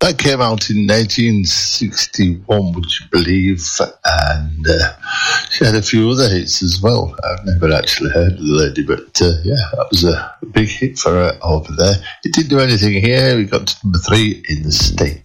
That came out in 1961, would you believe? And she had a few other hits as well. I've never actually heard of the lady, but that was a big hit for her over there. It didn't do anything here. We got to number 3 in the States.